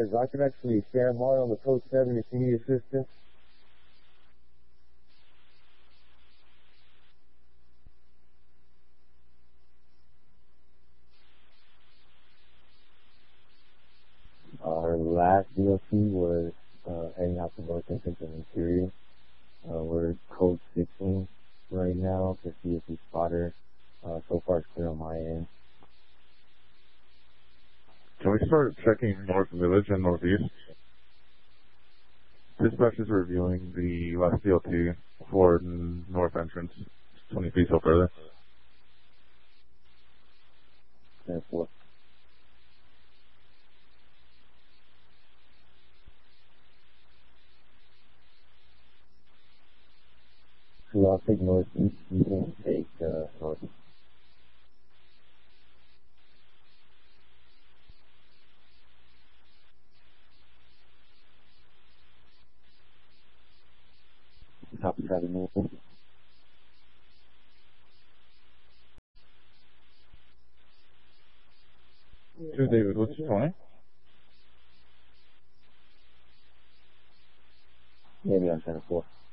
cars. I can actually stand by on the code 7 if you need assistance. Our last DLC was heading out to North Entrance and Interior. We're code 16 right now to see if we spot her. So far it's clear on my end. Can we start checking North Village and Northeast? Dispatch is reviewing the last DLT for North Entrance, 20 feet so further. 10-4. So I'll take Northeast, you can take North. Top 7 movement. David, what's your point? Maybe on 10-4.